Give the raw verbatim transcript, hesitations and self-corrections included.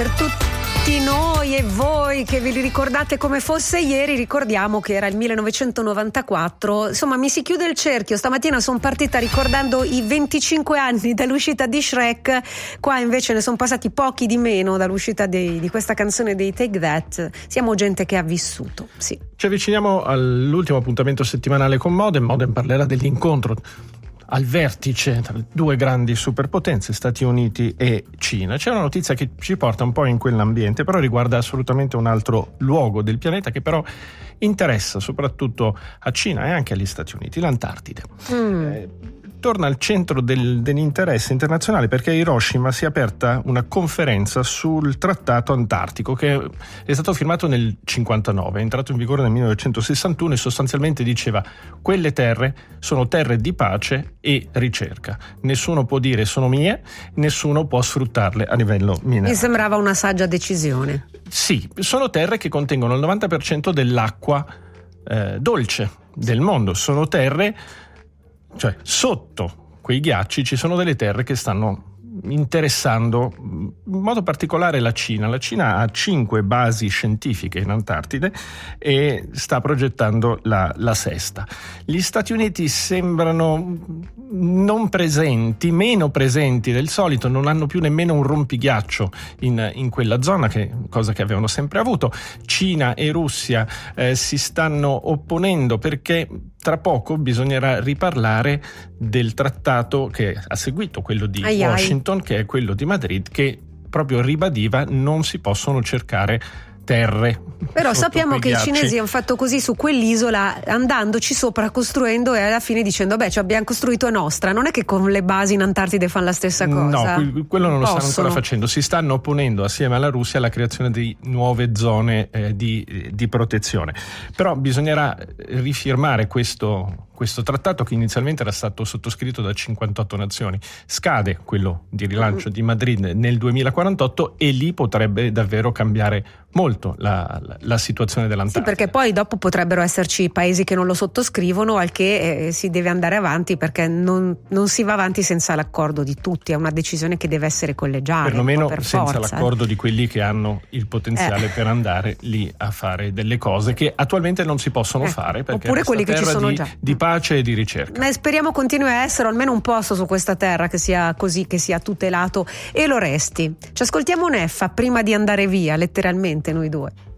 per tutti noi e voi che vi ricordate come fosse ieri, ricordiamo che era il millenovecentonovantaquattro. Insomma, mi si chiude il cerchio. Stamattina sono partita ricordando i venticinque anni dall'uscita di Shrek, qua invece ne sono passati pochi di meno dall'uscita dei, di questa canzone dei Take That. Siamo gente che ha vissuto, sì. Ci avviciniamo all'ultimo appuntamento settimanale con Modem. Modem parlerà dell'incontro al vertice tra le due grandi superpotenze, Stati Uniti e Cina. C'è una notizia che ci porta un po' in quell'ambiente, però riguarda assolutamente un altro luogo del pianeta che però interessa soprattutto a Cina e anche agli Stati Uniti, l'Antartide. Mm. Eh, torna al centro del, dell'interesse internazionale perché a Hiroshima si è aperta una conferenza sul trattato antartico che è stato firmato nel cinquantanove, è entrato in vigore nel millenovecentosessantuno e sostanzialmente diceva: quelle terre sono terre di pace e ricerca, nessuno può dire sono mie, nessuno può sfruttarle a livello minerario. Mi sembrava una saggia decisione. Sì, sono terre che contengono il novanta per cento dell'acqua eh, dolce del mondo, sono terre, cioè sotto quei ghiacci ci sono delle terre che stanno interessando in modo particolare la Cina. La Cina ha cinque basi scientifiche in Antartide e sta progettando la, la sesta. Gli Stati Uniti sembrano non presenti, meno presenti del solito, non hanno più nemmeno un rompighiaccio in, in quella zona, che cosa che avevano sempre avuto. Cina e Russia eh, si stanno opponendo perché tra poco bisognerà riparlare del trattato che ha seguito quello di ai Washington, ai. che è quello di Madrid, che proprio ribadiva non si possono cercare terre. Però sappiamo che ghiacci. I cinesi hanno fatto così su quell'isola, andandoci sopra, costruendo, e alla fine dicendo beh, ci abbiamo costruito è nostra. Non è che con le basi in Antartide fanno la stessa cosa? No, quello non lo Possono. stanno ancora facendo. Si stanno opponendo assieme alla Russia alla creazione di nuove zone eh, di, di protezione. Però bisognerà rifirmare questo questo trattato, che inizialmente era stato sottoscritto da cinquantotto nazioni. Scade quello di rilancio di Madrid nel duemilaquarantotto e lì potrebbe davvero cambiare molto la, la, la situazione dell'Antartide. Sì, perché poi dopo potrebbero esserci paesi che non lo sottoscrivono, al che eh, si deve andare avanti, perché non, non si va avanti senza l'accordo di tutti, è una decisione che deve essere collegiale. Perlomeno per senza forza. l'accordo di quelli che hanno il potenziale eh. per andare lì a fare delle cose che attualmente non si possono eh. fare, perché oppure quelli che ci sono di, già. di pace e di ricerca. Ma speriamo continui a essere almeno un posto su questa terra che sia così, che sia tutelato e lo resti. Ci ascoltiamo un Effa prima di andare via, letteralmente noi due.